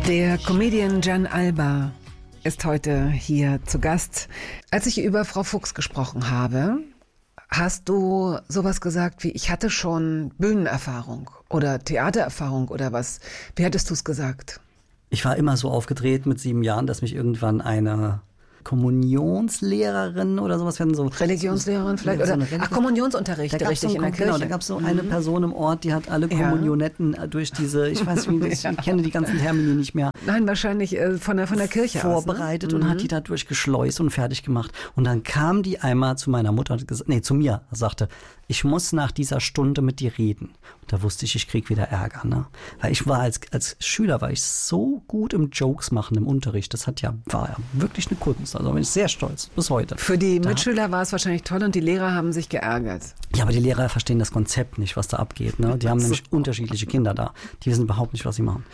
Der Comedian Gian Alba ist heute hier zu Gast. Als ich über Frau Fuchs gesprochen habe, hast du sowas gesagt wie, ich hatte schon Bühnenerfahrung oder Theatererfahrung oder was? Wie hattest du es gesagt? Ich war immer so aufgedreht mit 7 Jahren, dass mich irgendwann eine Kommunionslehrerin oder sowas werden so. Religionslehrerin vielleicht? So oder Kommunionsunterricht, richtig in der Kirche. Genau, da gab es so eine Person im Ort, die hat alle Kommunionetten durch diese, ich weiß nicht, ich kenne die ganzen Termini nicht mehr. Nein, wahrscheinlich von der Kirche vorbereitet aus, ne? Und hat die da durchgeschleust und fertig gemacht. Und dann kam die einmal zu meiner Mutter und zu mir, sagte, ich muss nach dieser Stunde mit dir reden. Und da wusste ich krieg wieder Ärger, ne? Weil ich war als Schüler war ich so gut im Jokes machen im Unterricht. Das war ja wirklich eine Kunst. Also bin ich sehr stolz bis heute. Für die Mitschüler war es wahrscheinlich toll und die Lehrer haben sich geärgert. Ja, aber die Lehrer verstehen das Konzept nicht, was da abgeht, ne? Die haben nämlich unterschiedliche Kinder da. Die wissen überhaupt nicht, was sie machen.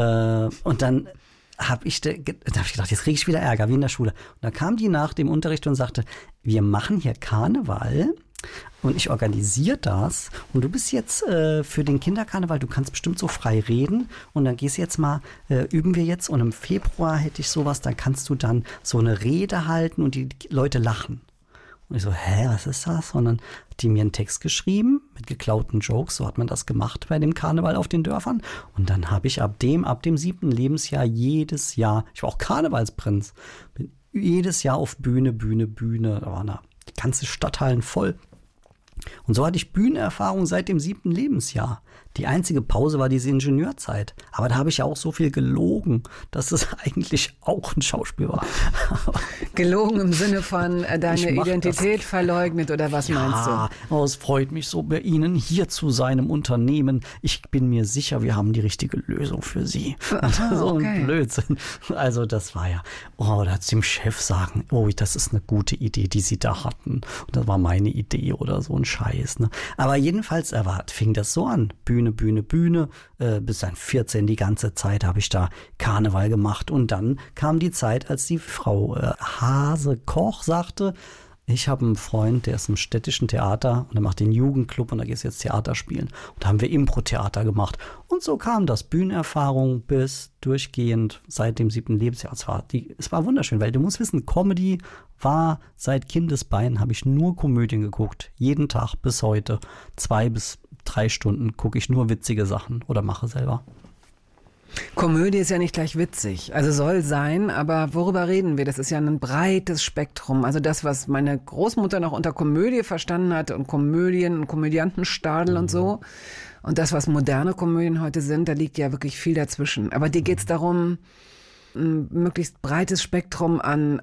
Und dann habe ich gedacht, jetzt kriege ich wieder Ärger, wie in der Schule. Und da kam die nach dem Unterricht und sagte, wir machen hier Karneval. Und ich organisiere das und du bist jetzt für den Kinderkarneval, du kannst bestimmt so frei reden und dann gehst jetzt mal, üben wir jetzt und im Februar hätte ich sowas, dann kannst du dann so eine Rede halten und die Leute lachen. Und ich so, was ist das? Und dann hat die mir einen Text geschrieben mit geklauten Jokes, so hat man das gemacht bei dem Karneval auf den Dörfern. Und dann habe ich ab dem 7. Lebensjahr jedes Jahr, ich war auch Karnevalsprinz, bin jedes Jahr auf Bühne, da waren die ganze Stadthallen voll. Und so hatte ich Bühnenerfahrung seit dem 7. Lebensjahr. Die einzige Pause war diese Ingenieurzeit. Aber da habe ich ja auch so viel gelogen, dass es eigentlich auch ein Schauspiel war. Gelogen im Sinne von deine Identität verleugnet oder was meinst du? Ja, es freut mich so bei Ihnen hier zu sein im Unternehmen. Ich bin mir sicher, wir haben die richtige Lösung für Sie. So ein Blödsinn. Also das war ja, da dem Chef sagen, das ist eine gute Idee, die Sie da hatten. Und das war meine Idee oder so ein Scheiß. Ne? Aber jedenfalls fing das so an. Bühne. Bis dann 14 die ganze Zeit habe ich da Karneval gemacht. Und dann kam die Zeit, als die Frau Hase-Koch sagte, ich habe einen Freund, der ist im städtischen Theater und der macht den Jugendclub und da gehst du jetzt Theater spielen. Und da haben wir Impro-Theater gemacht. Und so kam das Bühnenerfahrung bis durchgehend seit dem 7. Lebensjahr. Es war wunderschön, weil du musst wissen, Comedy war seit Kindesbeinen, habe ich nur Komödien geguckt. Jeden Tag bis heute 2 bis 3 Stunden gucke ich nur witzige Sachen oder mache selber. Komödie ist ja nicht gleich witzig. Also soll sein, aber worüber reden wir? Das ist ja ein breites Spektrum. Also das, was meine Großmutter noch unter Komödie verstanden hat und Komödien und Komödiantenstadel und so. Und das, was moderne Komödien heute sind, da liegt ja wirklich viel dazwischen. Aber dir geht's darum, ein möglichst breites Spektrum an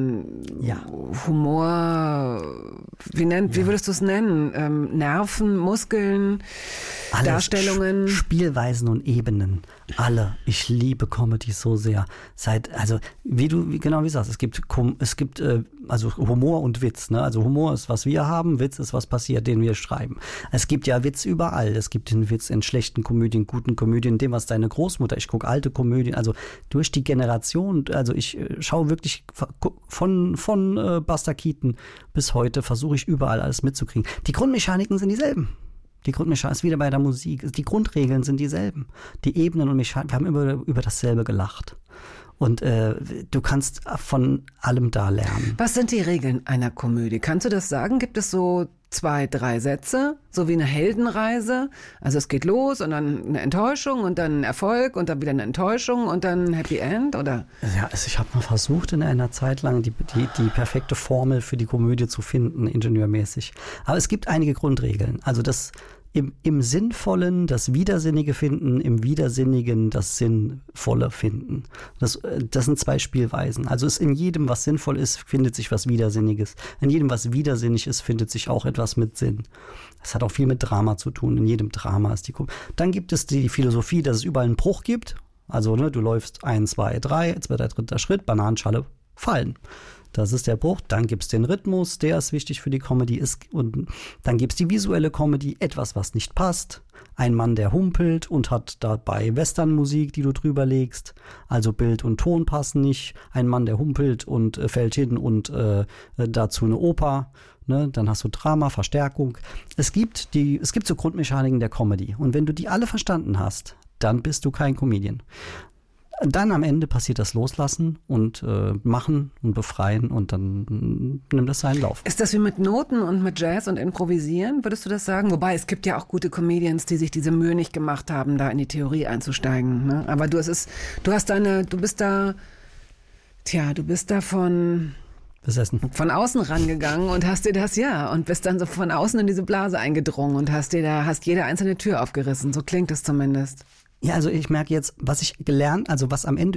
Humor, wie würdest du es nennen? Nerven, Muskeln, alle Darstellungen? Spielweisen und Ebenen. Alle. Ich liebe Comedy so sehr. Wie du sagst, es gibt Humor und Witz. Ne? Also Humor ist, was wir haben, Witz ist, was passiert, den wir schreiben. Es gibt ja Witz überall. Es gibt den Witz in schlechten Komödien, guten Komödien, dem, was deine Großmutter, ich gucke alte Komödien, also durch die Generation, also ich schaue wirklich von Buster Keaton bis heute, versuche ich überall alles mitzukriegen. Die Grundmechaniken sind dieselben. Die Grundmechanik ist wieder bei der Musik. Die Grundregeln sind dieselben. Die Ebenen und Mechanik, wir haben über dasselbe gelacht. Und du kannst von allem da lernen. Was sind die Regeln einer Komödie? Kannst du das sagen? Gibt es so 2, 3 Sätze, so wie eine Heldenreise? Also es geht los und dann eine Enttäuschung und dann ein Erfolg und dann wieder eine Enttäuschung und dann ein Happy End, oder? Ja, also ich habe mal versucht in einer Zeit lang die perfekte Formel für die Komödie zu finden, ingenieurmäßig. Aber es gibt einige Grundregeln. Also das im Sinnvollen das Widersinnige finden, im Widersinnigen das Sinnvolle finden. Das sind 2 Spielweisen. Also in jedem, was sinnvoll ist, findet sich was Widersinniges. In jedem, was widersinnig ist, findet sich auch etwas mit Sinn. Das hat auch viel mit Drama zu tun. In jedem Drama ist Dann gibt es die Philosophie, dass es überall einen Bruch gibt. Also du läufst 1, 2, 3, 2, 3. Schritt, Bananenschale fallen. Das ist der Bruch. Dann gibt es den Rhythmus, der ist wichtig für die Comedy. Und dann gibt es die visuelle Comedy, etwas, was nicht passt. Ein Mann, der humpelt und hat dabei Westernmusik, die du drüber legst. Also Bild und Ton passen nicht. Ein Mann, der humpelt und fällt hin und dazu eine Oper. Ne? Dann hast du Drama, Verstärkung. Es gibt so Grundmechaniken der Comedy. Und wenn du die alle verstanden hast, dann bist du kein Comedian. Dann am Ende passiert das Loslassen und Machen und Befreien und dann nimmt das seinen Lauf. Ist das wie mit Noten und mit Jazz und Improvisieren, würdest du das sagen? Wobei, es gibt ja auch gute Comedians, die sich diese Mühe nicht gemacht haben, da in die Theorie einzusteigen. Ne? Aber du bist da von außen rangegangen und hast dir das, und bist dann so von außen in diese Blase eingedrungen und hast jede einzelne Tür aufgerissen. So klingt es zumindest. Ja, also ich merke jetzt, was am Ende